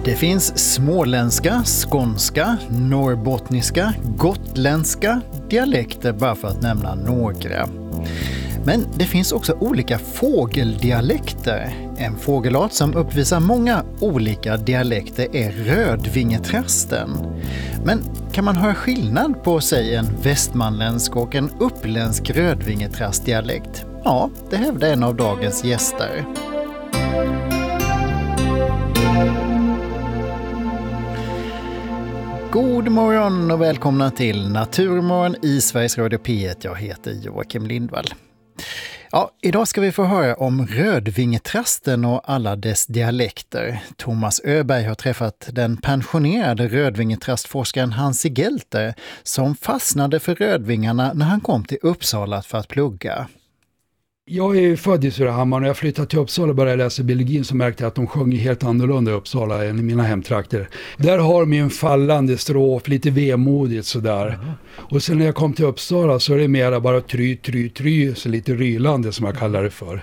Det finns småländska, skånska, norrbottniska, gotländska dialekter bara för att nämna några. Men det finns också olika fågeldialekter. En fågelart som uppvisar många olika dialekter är rödvingetrasten. Men kan man höra skillnad på, säg, en västmanländsk och en uppländsk rödvingetrastdialekt? Ja, det hävdar en av dagens gäster. God morgon och välkomna till Naturmorgon i Sveriges Radio P1. Jag heter Joakim Lindvall. Ja, idag ska vi få höra om rödvingetrasten och alla dess dialekter. Thomas Öberg har träffat den pensionerade rödvingetrastforskaren Hansi Gelter som fastnade för rödvingarna när han kom till Uppsala för att plugga. Jag är född i Surahammar och jag flyttade till Uppsala och började läsa biologin, så märkte jag att de sjöng helt annorlunda i Uppsala än i mina hemtrakter. Där har de en fallande strof, lite vemodigt sådär. Och sen när jag kom till Uppsala så är det mera bara try, så lite rylande som jag kallar det för.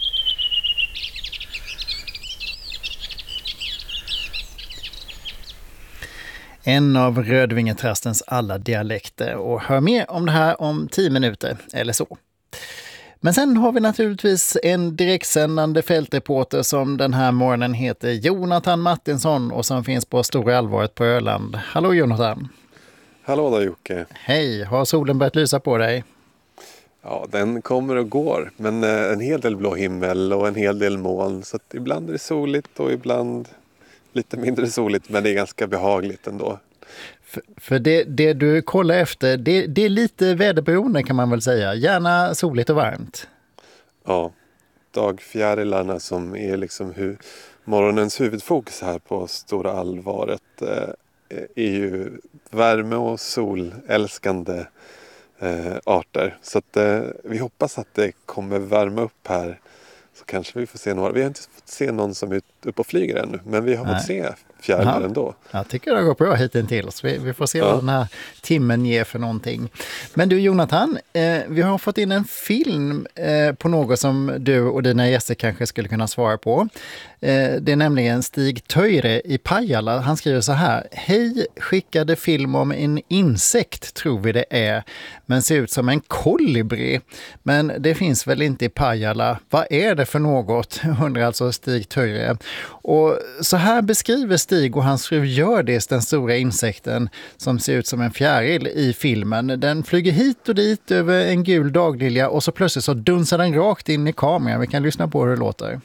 En av rödvingetrastens alla dialekter, och hör mer om det här om 10 minuter eller så. Men sen har vi naturligtvis en direktsändande fältreporter som den här morgonen heter Jonathan Martinsson och som finns på Stora Allvaret på Öland. Hallå Jonathan! Hallå då Jocke! Hej, har solen börjat lysa på dig? Ja, den kommer och går, men en hel del blå himmel och en hel del moln. Så att ibland är det soligt och ibland lite mindre soligt, men det är ganska behagligt ändå. För det du kollar efter, det är lite väderberoende kan man väl säga. Gärna soligt och varmt. Ja, dagfjärilarna som är liksom morgonens huvudfokus här på Stora Allvaret är ju värme- och solälskande arter. Så att vi hoppas att det kommer värma upp här. Så kanske vi får se några. Vi har inte fått se någon som är uppe och flyger ännu, men vi har fått se fjärilar ändå. Jag tycker det har gått bra hittills. Vi får se vad den här timmen ger för någonting. Men du Jonathan, vi har fått in en film på något som du och dina gäster kanske skulle kunna svara på. Det är nämligen Stig Töjre i Pajala. Han skriver så här: hej, skickade film om en insekt tror vi det är, men ser ut som en kolibri. Men det finns väl inte i Pajala. Vad är det för något? Undrar alltså Stig Töjre. Och så här beskriver Stig och hans fru Hjördis den stora insekten som ser ut som en fjäril i filmen. Den flyger hit och dit över en gul daglilja och så plötsligt så dunsar den rakt in i kameran. Vi kan lyssna på hur det låter.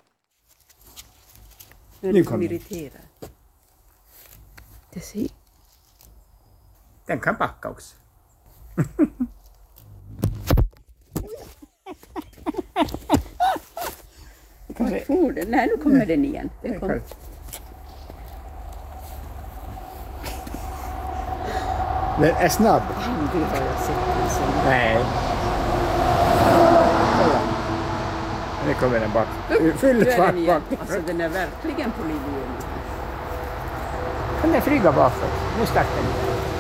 Nu kommer irriterad. Det ser. Den kan backa också. Nej, nu kommer den igen. Den kommer. Den är snabb. Nej. Nu kommer den bak. Full svart bak. Alltså den är verkligen på linjen. Kan den flyga bakåt? Nu startar den.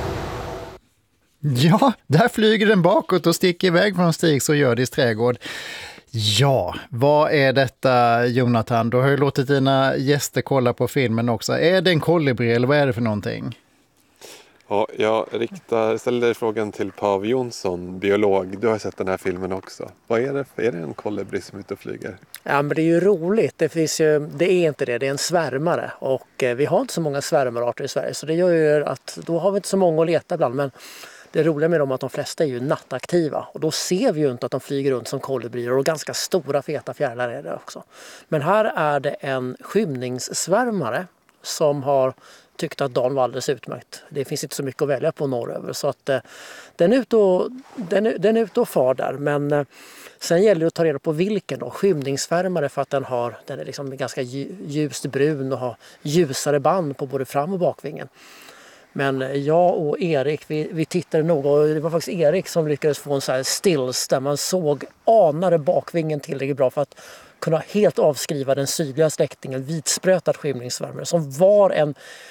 Ja, där flyger den bakåt och sticker iväg från Stigs och Hjördis trädgård. Ja, vad är detta Jonathan? Du har ju låtit dina gäster kolla på filmen också. Är det en kolibri eller vad är det för någonting? Ja, jag ställer frågan till Pav Jonsson, biolog. Du har sett den här filmen också. Vad är det? Är det en kolibri som är ute och flyger? Ja, men det är ju roligt. Det är inte det. Det är en svärmare. Och vi har inte så många svärmararter i Sverige. Så det gör ju att då har vi inte så många att leta bland. Men det roliga med dem är att de flesta är ju nattaktiva. Och då ser vi ju inte att de flyger runt som kolibrier. Och ganska stora feta fjärilar är det också. Men här är det en skymningssvärmare som har tyckte att dagen var alldeles utmärkt. Det finns inte så mycket att välja på norröver. Så att den är ute och far där. Men sen gäller det att ta reda på vilken då. Skymningsfärmare för att den är liksom ganska ljust brun och har ljusare band på både fram- och bakvingen. Men jag och Erik, vi tittade noga och det var faktiskt Erik som lyckades få en så här stills där man anade bakvingen tillräckligt bra för att kunna helt avskriva den sydliga släktingen vitsprötad skymningssvärmare som var en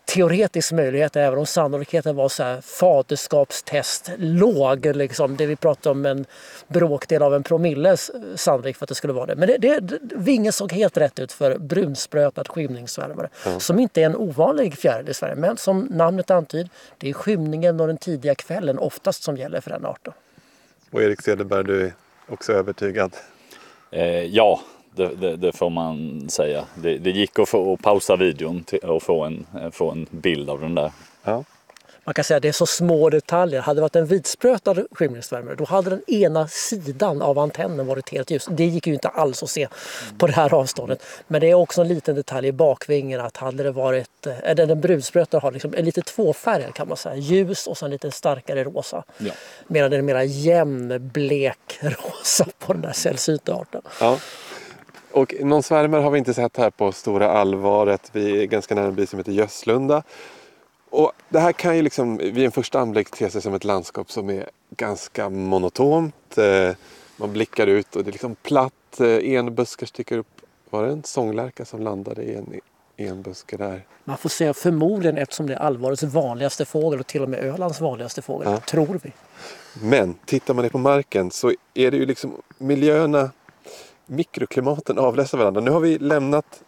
teoretisk möjlighet, även om sannolikheten var så här faderskapstest låg, liksom, det vi pratar om en bråkdel av en promilles sannolikt för att det skulle vara det. Men vingen såg helt rätt ut för brunsprötad skymningssvärmare, som inte är en ovanlig fjäril i Sverige, men som namnet antyder, det är skymningen och den tidiga kvällen oftast som gäller för den arten. Och Erik Cederberg, du är också övertygad? Ja, det får man säga. Det gick att pausa videon och få en bild av den där. Ja. Man kan säga att det är så små detaljer. Hade det varit en vitsprötad skymningsvärmare, då hade den ena sidan av antennen varit helt ljus. Det gick ju inte alls att se på det här avståndet. Men det är också en liten detalj i bakvingen, att hade det varit, den brunsprötade har liksom en lite tvåfärgad, kan man säga. Ljus och sen lite starkare rosa. Ja. Medan det är mera jämn blek rosa på den där sällsynta arten. Ja. Och någon svärmare har vi inte sett här på Stora Alvaret. Vi är ganska nära en by som heter Göslunda. Och det här kan ju liksom vid en första anblick te sig som ett landskap som är ganska monotont. Man blickar ut och det är liksom platt. Enbuskar sticker upp. Var det en sånglärka som landade i en enbuske där? Man får säga förmodligen, eftersom det är Alvarets vanligaste fågel och till och med Ölands vanligaste fågel, tror vi. Men tittar man ner på marken så är det ju liksom miljöerna, mikroklimaten avläser varandra. Nu har vi lämnat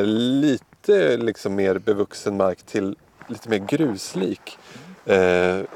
lite liksom mer bevuxen mark till lite mer gruslik.